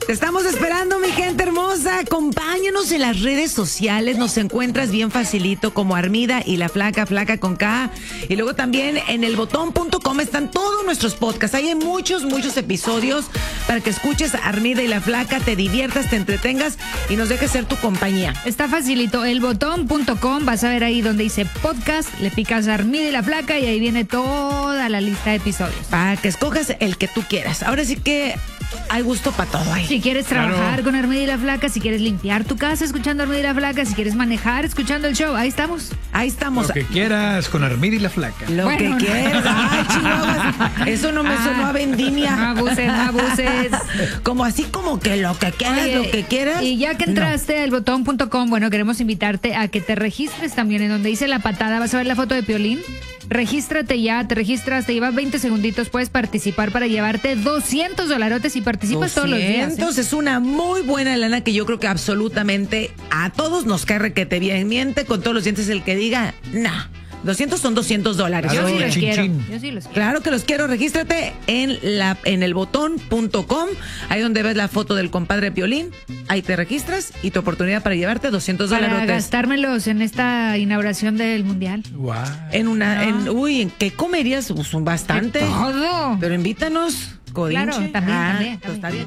Te estamos esperando, mi gente hermosa. Acompáñanos en las redes sociales. Nos encuentras bien facilito como Armida y la Flaca, Flaca con K. Y luego también en elbotón.com están todos nuestros podcasts. Ahí hay muchos episodios para que escuches Armida y la Flaca, te diviertas, te entretengas y nos dejes ser tu compañía. Está facilito. Elbotón.com, vas a ver ahí donde dice podcast, le picas a Armida y la Flaca y ahí viene toda la lista de episodios. Para que escojas el que tú quieras. Ahora sí que hay gusto para todo ahí. Si quieres trabajar con Armida y la Flaca, si quieres limpiar tu casa escuchando Armida y la Flaca, si quieres manejar escuchando el show, ahí estamos. Ahí estamos. Lo que quieras con Armida y la Flaca. Lo que quieras. Ay, chihuahuas. Eso no me sonó a vendimia. No abuses. Como así como que lo que quieras, Oye, lo que quieras. Y ya que entraste al botón.com, bueno, queremos invitarte a que te registres también en donde dice La Patada. Vas a ver la foto de Piolín. Regístrate ya, te registras, te llevas 20 segunditos, puedes participar para llevarte $200 y participas todos los días. Es una muy buena lana que yo creo que absolutamente a todos nos cae requete bien. Miente con todos los dientes el que diga, nah. 200 son $200. Yo sí Oye, los chin, quiero. chin. Yo sí los quiero. Claro que los quiero. Regístrate en elbotón.com, ahí donde ves la foto del compadre Piolín. Ahí te registras y tu oportunidad para llevarte $200. Para gastármelos en esta inauguración del Mundial. Wow. ¿En qué comerías? Pues, bastante. Todo. Pero invítanos, Codinche. Claro, también. Está bien.